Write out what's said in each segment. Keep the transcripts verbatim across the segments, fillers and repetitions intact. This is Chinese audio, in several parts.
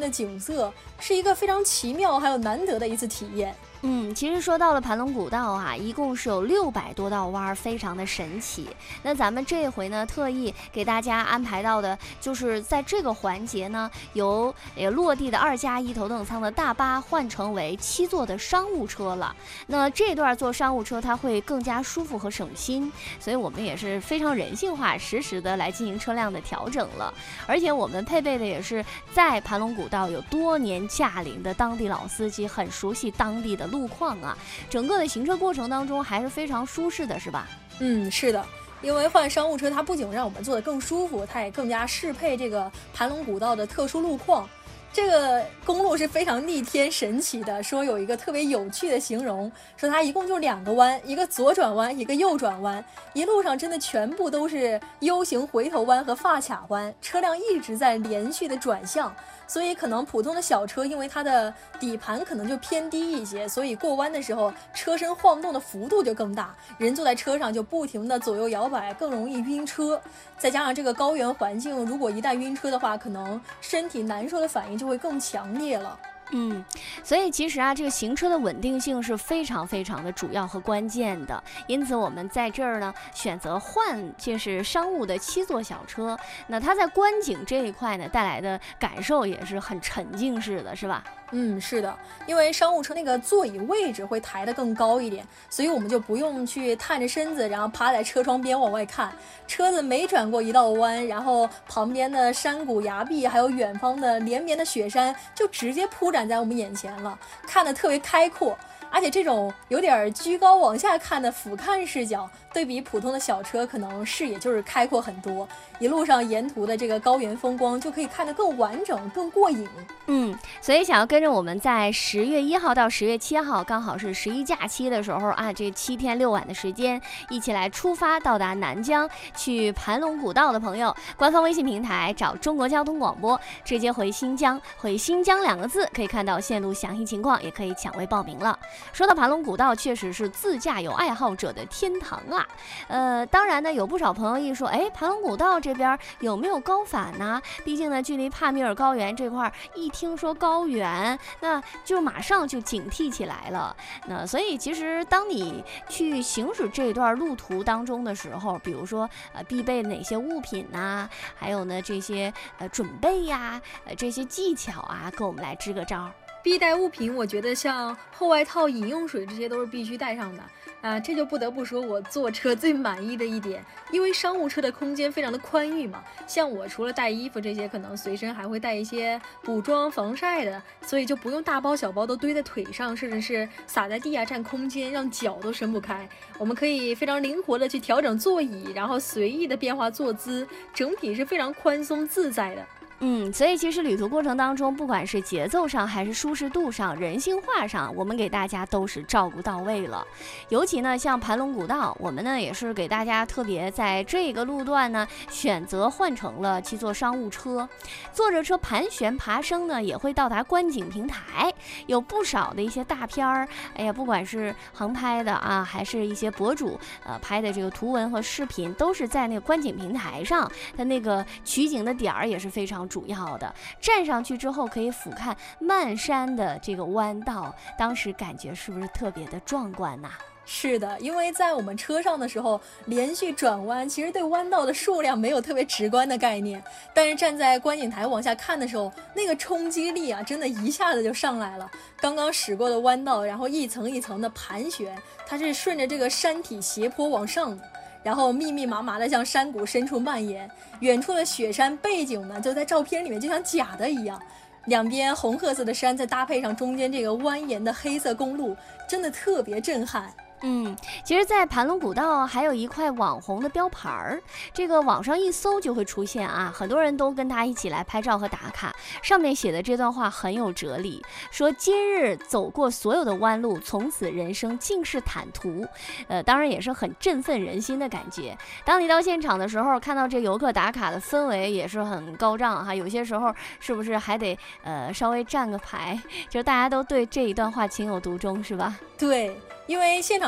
的景色，是一个非常奇妙还有难得的一次体验。 嗯，其实说到了盘龙古道啊，一共是有六百多道弯，非常的神奇。那咱们这回呢，特意给大家安排到的，就是在这个环节呢，由呃落地的二加一头等舱的大巴换成为七座的商务车了。那这段坐商务车，它会更加舒服和省心，所以我们也是非常人性化，实时的来进行车辆的调整了。而且我们配备的也是在盘龙古道有多年驾龄的当地老司机，很熟悉当地的路况啊，整个的行车过程当中还是非常舒适的，是吧？ 嗯，是的，因为换商务车，它不仅让我们坐得更舒服，它也更加适配这个盘龙古道的特殊路况。这个公路是非常逆天神奇的，说有一个特别有趣的形容，说它一共就两个弯，一个左转弯，一个右转弯，一路上真的全部都是 U 型回头弯和发卡弯，车辆一直在连续的转向，所以可能普通的小车因为它的底盘可能就偏低一些，所以过弯的时候车身晃动的幅度就更大，人坐在车上就不停的左右摇摆，更容易晕车。再加上这个高原环境，如果一旦晕车的话，可能身体难受的反应就会更强烈了。 嗯，所以其实啊，这个行车的稳定性是非常非常的主要和关键的。因此我们在这儿呢，选择换就是商务的七座小车，那它在观景这一块呢，带来的感受也是很沉浸式的，是吧？ 嗯，是的，因为商务车那个座椅位置会抬得更高一点，所以我们就不用去探着身子，然后趴在车窗边往外看。车子每转过一道弯，然后旁边的山谷崖壁，还有远方的连绵的雪山，就直接铺展在我们眼前了，看得特别开阔。而且这种有点居高往下看的俯瞰视角，对比普通的小车，可能视野就是开阔很多。一路上沿途的这个高原风光就可以看得更完整、更过瘾。 嗯，所以想要跟着我们在十月一号到十月七号，刚好是十一假期的时候啊，这七天六晚的时间，一起来出发到达南疆去盘龙古道的朋友，官方微信平台找中国交通广播，直接回新疆，回新疆两个字，可以看到线路详细情况，也可以抢位报名了。说到盘龙古道，确实是自驾游爱好者的天堂啊。呃，当然呢，有不少朋友一说，哎，盘龙古道这边有没有高反呢？毕竟呢，距离帕米尔高原这块，一听说高原，那就马上就警惕起来了。那所以其实当你去行驶这段路途当中的时候，比如说呃必备哪些物品呐、啊，还有呢这些呃准备呀、呃这些技巧啊，跟我们来支个招。 必带物品，我觉得像厚外套、饮用水这些都是必须带上的啊，这就不得不说我坐车最满意的一点，因为商务车的空间非常的宽裕嘛。像我除了带衣服这些，可能随身还会带一些补妆、防晒的，所以就不用大包小包都堆在腿上，甚至是撒在地啊，占空间，让脚都伸不开。我们可以非常灵活的去调整座椅，然后随意的变化坐姿，整体是非常宽松自在的。 嗯，所以其实旅途过程当中，不管是节奏上还是舒适度上、人性化上，我们给大家都是照顾到位了。尤其呢，像盘龙古道，我们呢也是给大家特别在这个路段呢选择换成了七座商务车，坐着车盘旋爬升呢，也会到达观景平台，有不少的一些大片儿，哎呀，不管是航拍的啊，还是一些博主呃拍的这个图文和视频，都是在那个观景平台上，它那个取景的点儿也是非常主要的，站上去之后可以俯瞰漫山的这个弯道，当时感觉是不是特别的壮观呐、啊？ 是的，因为在我们车上的时候，连续转弯，其实对弯道的数量没有特别直观的概念，但是站在观景台往下看的时候，那个冲击力啊，真的一下子就上来了。刚刚驶过的弯道，然后一层一层的盘旋，它是顺着这个山体斜坡往上的，然后密密麻麻的向山谷深处蔓延，远处的雪山背景呢，就在照片里面就像假的一样。两边红褐色的山，再搭配上中间这个蜿蜒的黑色公路，真的特别震撼。 嗯，其实在盘龙古道还有一块网红的标牌儿，这个网上一搜就会出现啊，很多人都跟他一起来拍照和打卡。上面写的这段话很有哲理，说今日走过所有的弯路，从此人生尽是坦途。呃，当然也是很振奋人心的感觉。当你到现场的时候，看到这游客打卡的氛围也是很高涨哈，有些时候是不是还得呃稍微站个牌，就大家都对这一段话情有独钟，是吧？ 对，因为现场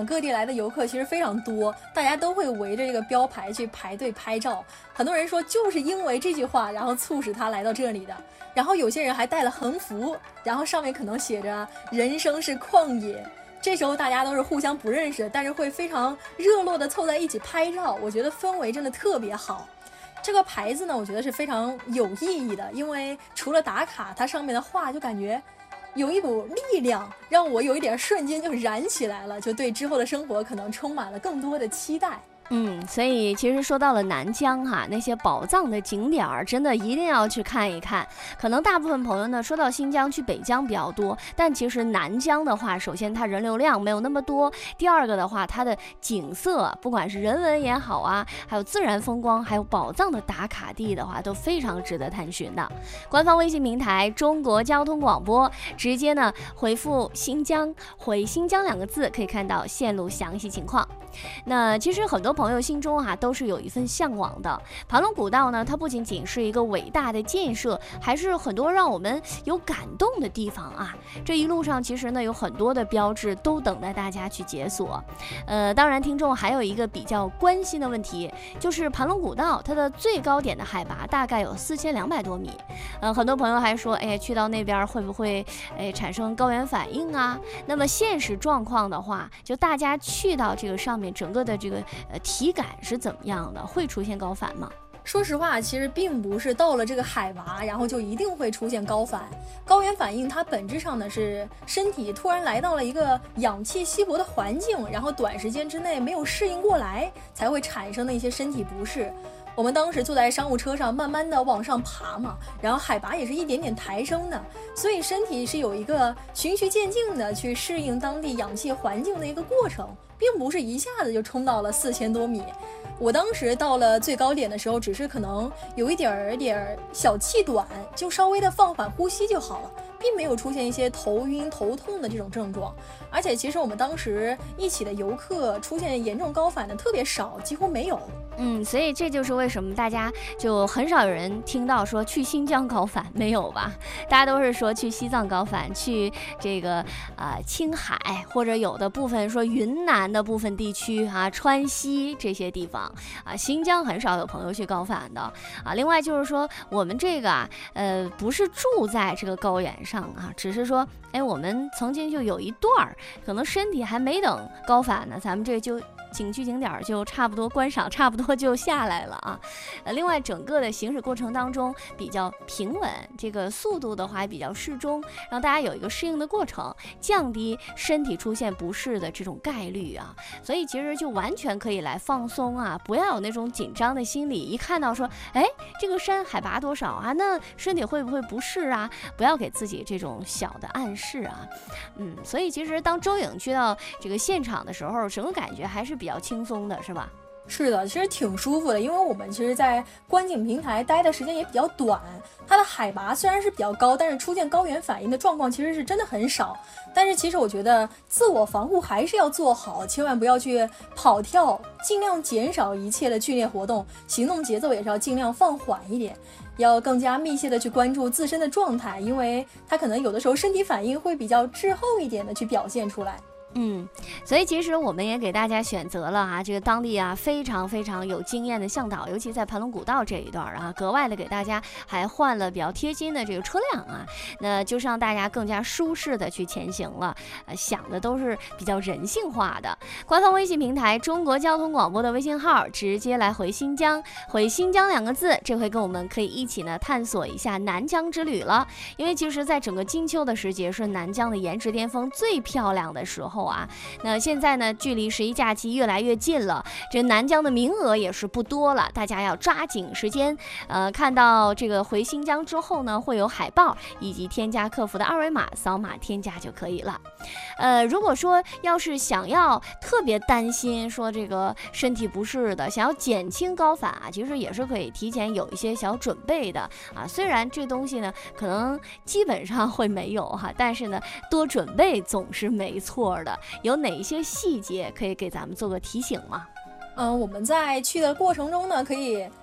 港各地来的游客其实非常多，大家都会围着这个标牌去排队拍照。很多人说就是因为这句话，然后促使他来到这里的。然后有些人还带了横幅，然后上面可能写着人生是旷野。这时候大家都是互相不认识，但是会非常热络的凑在一起拍照，我觉得氛围真的特别好。这个牌子呢，我觉得是非常有意义的，因为除了打卡，它上面的话就感觉有一股力量，让我有一点瞬间就燃起来了，就对之后的生活可能充满了更多的期待。 嗯，所以其实说到了南疆哈，那些宝藏的景点儿，真的一定要去看一看。可能大部分朋友呢说到新疆去北疆比较多，但其实南疆的话，首先它人流量没有那么多，第二个的话，它的景色，不管是人文也好啊，还有自然风光，还有宝藏的打卡地的话，都非常值得探寻的。官方微信平台中国交通广播，直接呢回复新疆，回新疆两个字，可以看到线路详细情况。那其实很多朋友心中啊都是有一份向往的。盘龙古道呢，它不仅仅是一个伟大的建设，还是很多让我们有感动的地方啊。这一路上其实呢有很多的标志都等待大家去解锁。呃，当然听众还有一个比较关心的问题，就是盘龙古道它的最高点的海拔大概有四千两百多米。呃，很多朋友还说，哎，去到那边会不会哎产生高原反应啊？那么现实状况的话，就大家去到这个上面。整个的这个呃体感是怎么样的？会出现高反吗？ 说实话，其实并不是到了这个海拔，然后就一定会出现高反。高原反应它本质上呢是身体突然来到了一个氧气稀薄的环境，然后短时间之内没有适应过来，才会产生的一些身体不适。我们当时坐在商务车上，慢慢的往上爬嘛，然后海拔也是一点点抬升的，所以身体是有一个循序渐进的去适应当地氧气环境的一个过程，并不是一下子就冲到了四千多米。我当时到了最高点的时候，只是可能有一点点小气短，就稍微的放缓呼吸就好了，并没有出现一些头晕头痛的这种症状。而且其实我们当时一起的游客出现严重高反的特别少，几乎没有。 嗯，所以这就是为什么大家就很少有人听到说去新疆高反，没有吧？大家都是说去西藏高反，去这个呃青海，或者有的部分说云南的部分地区啊，川西这些地方啊，新疆很少有朋友去高反的啊。另外就是说我们这个啊，呃，不是住在这个高原上啊，只是说，哎，我们曾经就有一段儿，可能身体还没等高反呢，咱们这就。景区景点就差不多观赏差不多就下来了啊，呃，另外整个的行驶过程当中比较平稳，这个速度的话也比较适中，让大家有一个适应的过程，降低身体出现不适的这种概率啊，所以其实就完全可以来放松啊，不要有那种紧张的心理，一看到说，哎，这个山海拔多少啊，那身体会不会不适啊？不要给自己这种小的暗示啊，嗯，所以其实当周颖去到这个现场的时候，整个感觉还是比较轻松的，是吧？ 是的，其实挺舒服的，因为我们其实在观景平台待的时间也比较短，它的海拔虽然是比较高，但是出现高原反应的状况其实是真的很少。但是其实我觉得自我防护还是要做好，千万不要去跑跳，尽量减少一切的剧烈活动，行动节奏也是要尽量放缓一点，要更加密切的去关注自身的状态，因为它可能有的时候身体反应会比较滞后一点的去表现出来。 嗯，所以其实我们也给大家选择了啊，这个当地啊非常非常有经验的向导，尤其在盘龙古道这一段啊，格外的给大家还换了比较贴心的这个车辆啊，那就是让大家更加舒适的去前行了。呃，想的都是比较人性化的。官方微信平台中国交通广播的微信号，直接来回新疆，回新疆两个字，这回跟我们可以一起呢探索一下南疆之旅了。因为其实在整个金秋的时节是南疆的颜值巅峰最漂亮的时候。啊，那现在呢，距离十一假期越来越近了，这南疆的名额也是不多了，大家要抓紧时间。呃，看到这个回新疆之后呢，会有海报以及添加客服的二维码，扫码添加就可以了。呃，如果说要是想要特别担心说这个身体不适的，想要减轻高反啊，其实也是可以提前有一些小准备的啊。虽然这东西呢，可能基本上会没有哈，但是呢，多准备总是没错的。有哪一些细节可以给咱们做个提醒吗？ 嗯，我们在去的过程中呢，可以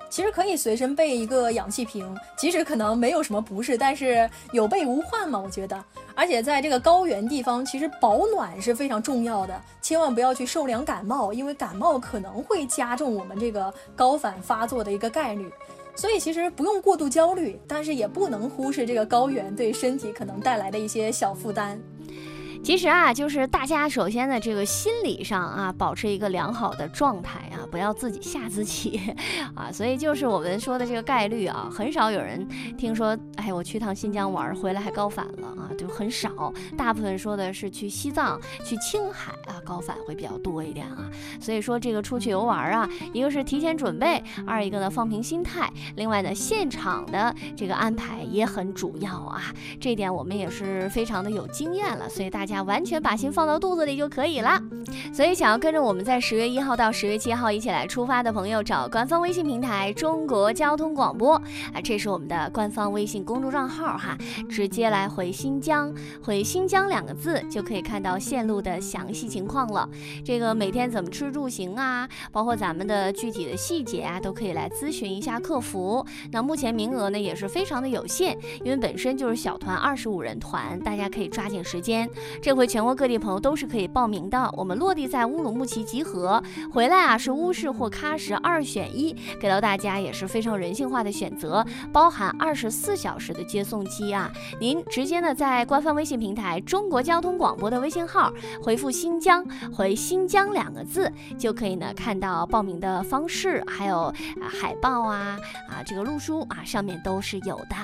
其实可以随身备一个氧气瓶，即使可能没有什么不适，但是有备无患嘛，我觉得。而且在这个高原地方，其实保暖是非常重要的，千万不要去受凉感冒，因为感冒可能会加重我们这个高反发作的一个概率。所以其实不用过度焦虑，但是也不能忽视这个高原对身体可能带来的一些小负担。 其实啊，就是大家首先呢，这个心理上啊，保持一个良好的状态啊，不要自己吓自己啊。所以就是我们说的这个概率啊，很少有人听说，哎，我去趟新疆玩回来还高反了啊，就很少。大部分说的是去西藏、去青海啊，高反会比较多一点啊。所以说这个出去游玩啊，一个是提前准备，二一个呢放平心态，另外呢现场的这个安排也很主要啊。这点我们也是非常的有经验了，所以大家。完全把心放到肚子里就可以了。所以想要跟着我们在十月一号到十月七号一起来出发的朋友，找官方微信平台中国交通广播啊，这是我们的官方微信公众账号哈，直接来回新疆，回新疆两个字就可以看到线路的详细情况了。这个每天怎么吃住行啊，包括咱们的具体的细节啊，都可以来咨询一下客服。那目前名额呢也是非常的有限，因为本身就是小团二十五人团，大家可以抓紧时间。这回全国各地朋友都是可以报名的，我们落地在乌鲁木齐集合，回来啊是乌市或喀什二选一，给到大家也是非常人性化的选择，包含二十四小时的接送机啊。您直接呢在官方微信平台中国交通广播的微信号回复新疆，回新疆两个字，就可以呢看到报名的方式，还有啊海报啊啊这个路书啊上面都是有的。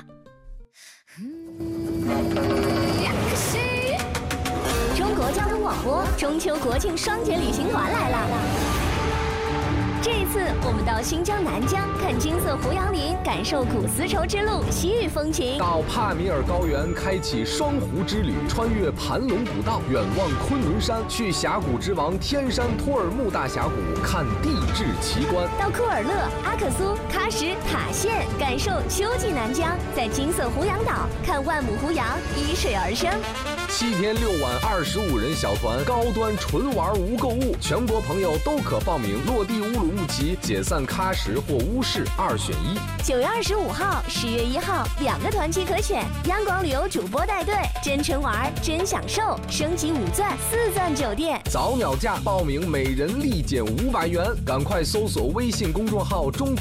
中国交通广播中秋国庆双节旅行团来了。这一次我们到新疆南疆看金色胡杨林，感受古丝绸之路西域风情； 到帕米尔高原开启双湖之旅，穿越盘龙古道，远望昆仑山，去峡谷之王天山托尔木大峡谷看地质奇观； 到库尔勒、阿克苏、喀什、塔县，感受秋季南疆，在金色胡杨岛看万亩胡杨依水而生。 七天六晚二十五人小团，高端纯玩无购物，全国朋友都可报名，落地乌鲁木齐，解散喀什或乌市，二选一。 九月二十五号、十月一号两个团期可选，央广旅游主播带队，真纯玩真享受，升级五钻四钻酒店， 早鸟价报名每人立减五百元，赶快搜索微信公众号中。